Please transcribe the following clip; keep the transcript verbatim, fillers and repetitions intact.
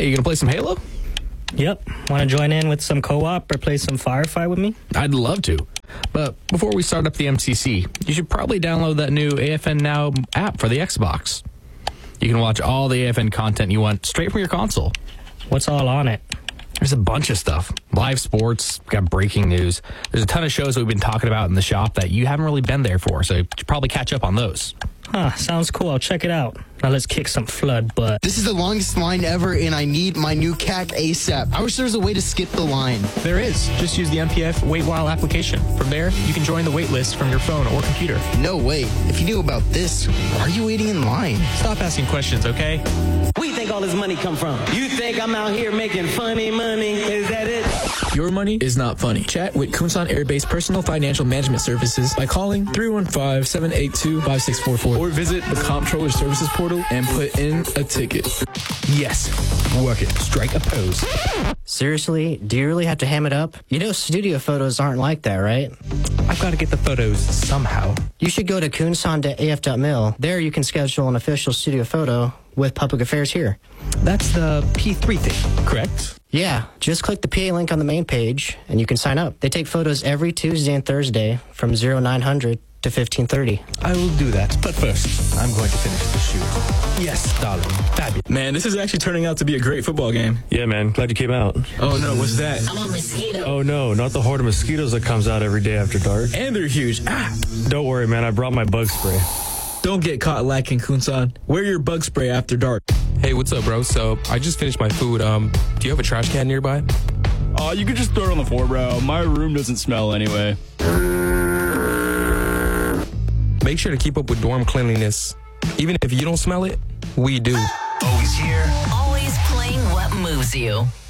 Hey, you gonna play some Halo? Yep. Want to join in with some co-op or play some Firefight with me? I'd love to. But before we start up the M C C, you should probably download that new A F N Now app for the Xbox. You can watch all the A F N content you want straight from your console. What's all on it? There's a bunch of stuff. Live sports, got breaking news. There's a ton of shows that we've been talking about in the shop that you haven't really been there for, so you should probably catch up on those. Huh, sounds cool. I'll check it out. Now let's kick some flood butt. This is the longest line ever, and I need my new C A C ASAP. I wish there was a way to skip the line. There is. Just use the M P F Wait While application. From there, you can join the wait list from your phone or computer. No, wait. If you knew about this, why are you waiting in line? Stop asking questions, okay? Where you think all this money come from? You think I'm out here making funny money? Is that it? Your money is not funny. Chat with Kunsan Air Base Personal Financial Management Services by calling three one five, seven eight two, five six four four or visit the Comptroller Services portal and put in a ticket. Yes, work it. Strike a pose. Seriously, do you really have to ham it up? You know studio photos aren't like that, right? I've got to get the photos somehow. You should go to kunsan dot a f dot mil. There you can schedule an official studio photo with Public Affairs here. That's the P three thing, correct? Yeah, just click the P A link on the main page and you can sign up. They take photos every Tuesday and Thursday from oh nine hundred to fifteen thirty. I will do that, but first, I'm going to finish the shoot. Yes, darling. Fabulous. Man, this is actually turning out to be a great football game. Yeah, man. Glad you came out. Oh, no, what's that? I'm a mosquito. Oh, no, not the horde of mosquitoes that comes out every day after dark. And they're huge. Ah! Don't worry, man. I brought my bug spray. Don't get caught lacking, Kunsan. Wear your bug spray after dark. Hey, what's up, bro? So, I just finished my food. Um, do you have a trash can nearby? Oh, uh, you could just throw it on the floor, bro. My room doesn't smell anyway. Make sure to keep up with dorm cleanliness. Even if you don't smell it, we do. Always here. Always playing what moves you.